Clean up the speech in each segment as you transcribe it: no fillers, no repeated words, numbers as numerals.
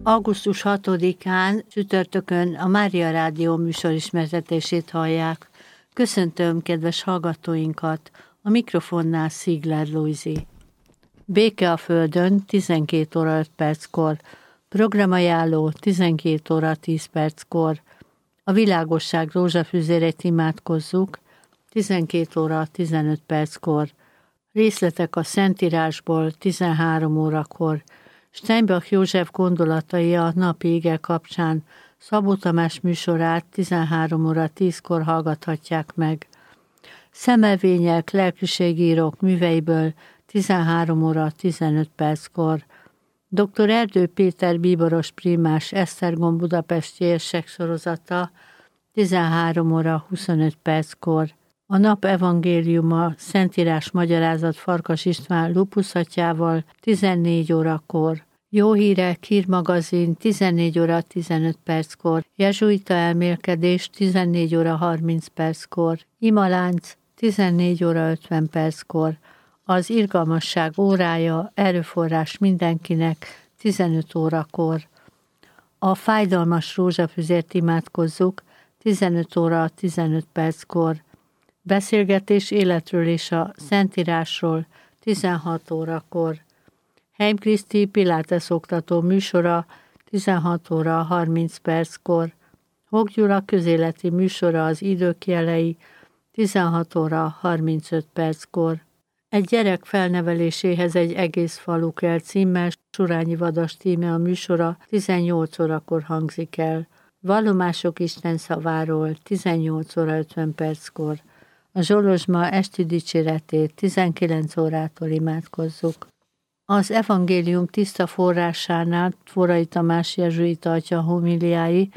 Augusztus 6-án csütörtökön a Mária Rádió műsorismertetését hallják. Köszöntöm kedves hallgatóinkat, a mikrofonnál Szigler Lujzi. Béke a Földön 12 óra 5 perckor, programajánló 12 óra 10 perckor, a világosság rózsafüzérét imádkozzuk 12 óra 15 perckor, részletek a Szentírásból 13 órakor, Steinbach József gondolatai a napi ige kapcsán Szabó Tamás műsorát 13 óra 10-kor hallgathatják meg. Szemelvények, lelkiségírók műveiből 13 óra 15 perckor. Dr. Erdő Péter bíboros primás Esztergom budapesti érsek sorozata 13 óra 25 perckor. A nap evangéliuma Szentírás magyarázat Farkas István lupuszatjával 14 órakor. Jó hírek, hírmagazin 14 óra 15 perckor. Jezsuita elmélkedés 14 óra 30 perckor. Imalánc 14 óra 50 perckor. Az irgalmasság órája, erőforrás mindenkinek 15 órakor. A fájdalmas rózsafüzért imádkozzuk 15 óra 15 perckor. Beszélgetés életről és a Szentírásról 16 órakor. Heim Kriszti Pilates oktató műsora 16 óra 30 perckor. Hok Gyula közéleti műsora az idők jelei 16 óra 35 perckor. Egy gyerek felneveléséhez egy egész falu kell címmel, Surányi Vadas tíme a műsora 18 órakor hangzik el. Vallomások Isten szaváról 18 óra 50 perckor. A Zsolozsma esti dicséretét 19 órától imádkozzuk. Az evangélium tiszta forrásánál Forrai Tamás jezsuita atya homiliái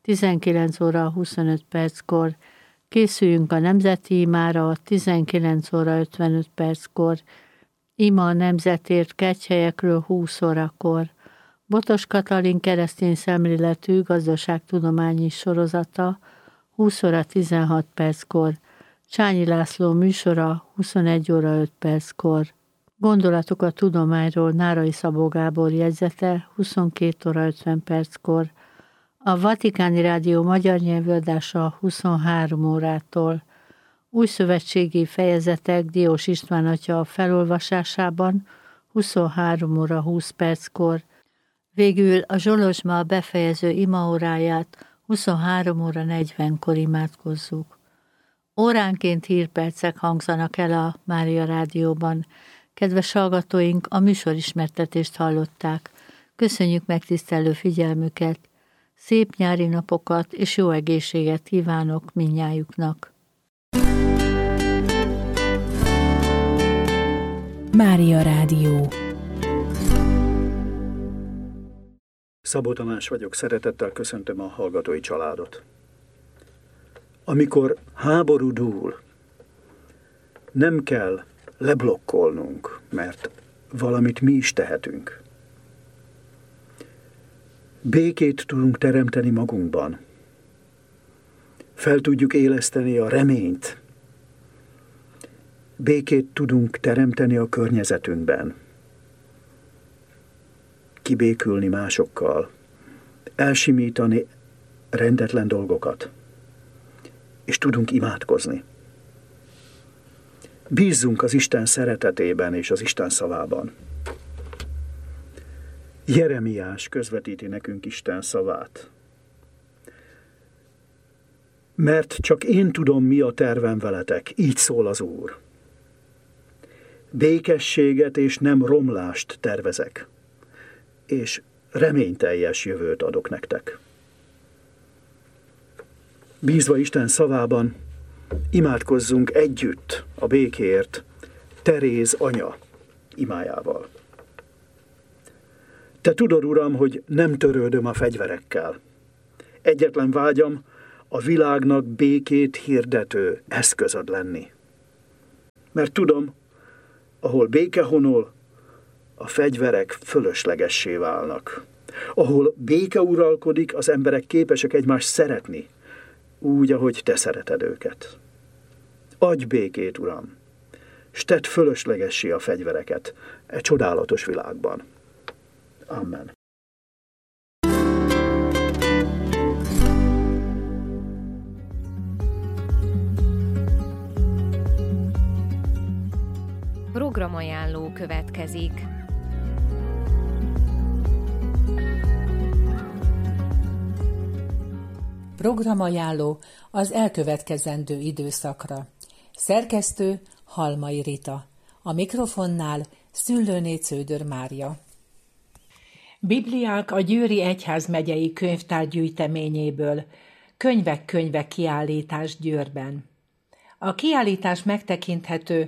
19 óra 25 perckor. Készüljünk a nemzeti imára 19 óra 55 perckor. Ima a nemzetért kegyhelyekről 20 órakor. Botos Katalin keresztény szemléletű gazdaságtudományi sorozata 20 óra 16 perckor. Csányi László műsora 21 óra 5 perckor. Gondolatok a tudományról Nárai Szabó Gábor jegyzete 22 óra 50 perckor. A Vatikáni Rádió magyar nyelvű adása 23 órától. Új szövetségi fejezetek Diós István atya felolvasásában 23 óra 20 perckor. Végül a Zsolozsma befejező imaóráját 23 óra 40-kor imádkozzuk. Óránként hírpercek hangzanak el a Mária Rádióban. Kedves hallgatóink, a műsorismertetést hallották. Köszönjük megtisztelő figyelmüket. Szép nyári napokat és jó egészséget kívánok mindnyájuknak. Mária Rádió. Szabó Tamás vagyok, szeretettel köszöntöm a hallgatói családot. Amikor háború dúl, nem kell leblokkolnunk, mert valamit mi is tehetünk. Békét tudunk teremteni magunkban. Fel tudjuk éleszteni a reményt. Békét tudunk teremteni a környezetünkben. Kibékülni másokkal. Elsimítani rendetlen dolgokat. És tudunk imádkozni. Bízzunk az Isten szeretetében és az Isten szavában. Jeremiás közvetíti nekünk Isten szavát. Mert csak én tudom, mi a tervem veletek, így szól az Úr. Békességet és nem romlást tervezek, és reményteljes jövőt adok nektek. Bízva Isten szavában, imádkozzunk együtt a békéért Teréz anya imájával. Te tudod, Uram, hogy nem törődöm a fegyverekkel. Egyetlen vágyam a világnak békét hirdető eszközöd lenni. Mert tudom, ahol béke honol, a fegyverek fölöslegessé válnak. Ahol béke uralkodik, az emberek képesek egymást szeretni, úgy, ahogy te szereted őket. Adj békét, Uram, s tedd fölöslegessé a fegyvereket e csodálatos világban. Amen. Programajánló következik. Programajánló az elkövetkezendő időszakra. Szerkesztő Halmai Rita. A mikrofonnál Szüllőné Cződör Mária. Bibliák a Győri Egyházmegyei Könyvtár gyűjteményéből. Könyvek kiállítás Győrben. A kiállítás megtekinthető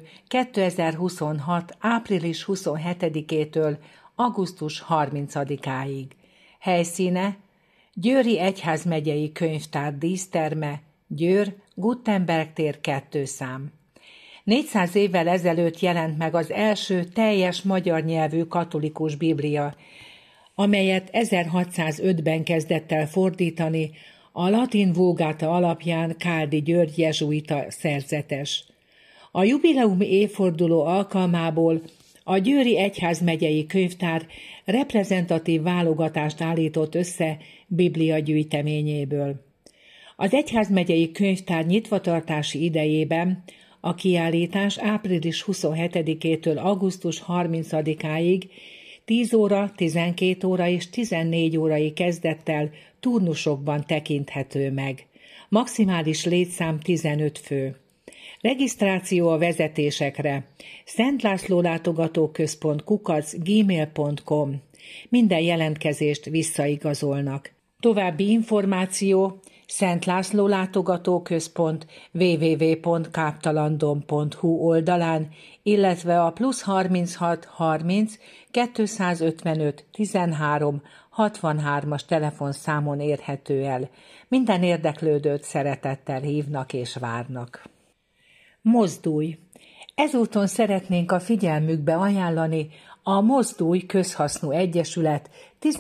2026. április 27-től augusztus 30-áig. Helyszíne Győri Egyházmegyei Könyvtár díszterme, Győr, Gutenberg tér 2 szám. 400 évvel ezelőtt jelent meg az első teljes magyar nyelvű katolikus biblia, amelyet 1605-ben kezdett el fordítani a latin vulgáta alapján Káldi György jezsuita szerzetes. A jubileumi évforduló alkalmából a Győri Egyházmegyei Könyvtár reprezentatív válogatást állított össze Biblia gyűjteményéből. Az Egyházmegyei Könyvtár nyitvatartási idejében a kiállítás április 27-től augusztus 30-áig 10 óra, 12 óra és 14 órai kezdettel turnusokban tekinthető meg. Maximális létszám 15 fő. Regisztráció a vezetésekre. Szent László Látogatóközpont @gmail.com. Minden jelentkezést visszaigazolnak. További információ Szent László Látogatóközpont www.káptalandon.hu oldalán, illetve a +36 30 255 13 63-as telefonszámon érhető el. Minden érdeklődőt szeretettel hívnak és várnak. Mozdulj! Ezúton szeretnénk a figyelmükbe ajánlani a Mozdulj Közhasznú Egyesület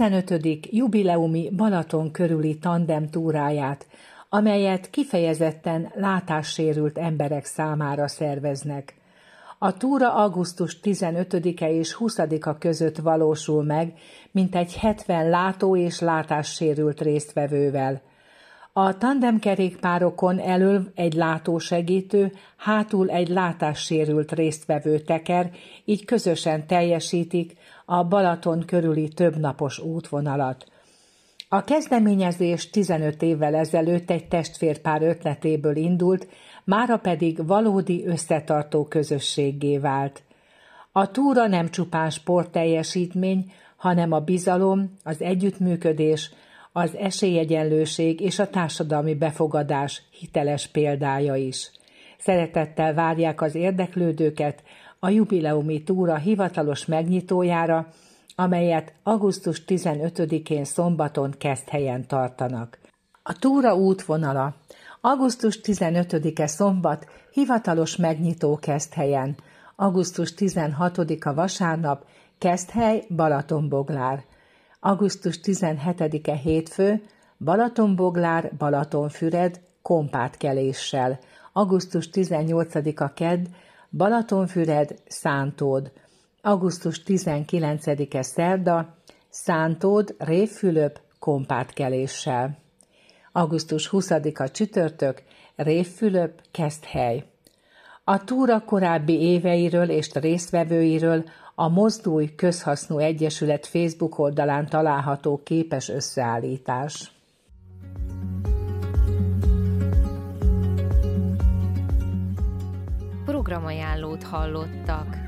15. jubileumi Balaton körüli tandem túráját, amelyet kifejezetten látássérült emberek számára szerveznek. A túra augusztus 15-e és 20-a között valósul meg, mintegy 70 látó- és látássérült résztvevővel. A tandemkerékpárokon elől egy látósegítő, hátul egy látássérült résztvevő teker, így közösen teljesítik a Balaton körüli többnapos útvonalat. A kezdeményezés 15 évvel ezelőtt egy testvérpár ötletéből indult, mára pedig valódi összetartó közösséggé vált. A túra nem csupán sportteljesítmény, hanem a bizalom, az együttműködés, az esélyegyenlőség és a társadalmi befogadás hiteles példája is. Szeretettel várják az érdeklődőket a jubileumi túra hivatalos megnyitójára, amelyet augusztus 15-én szombaton Keszthelyen tartanak. A túra útvonala: augusztus 15-e szombat, hivatalos megnyitó Keszthelyen, augusztus 16-a vasárnap, Keszthely, Balatonboglár, augusztus 17-e hétfő, Balatonboglár, Balatonfüred, kompátkeléssel, augusztus 18-a kedd, Balatonfüred, Szántód, augusztus 19-e szerda, Szántód, Révfülöp, kompátkeléssel, augusztus 20-a csütörtök, Révfülöp, Keszthely. A túra korábbi éveiről és résztvevőiről a Mozdulj Közhasznú Egyesület Facebook oldalán található képes összeállítás. Programajánlót hallottak.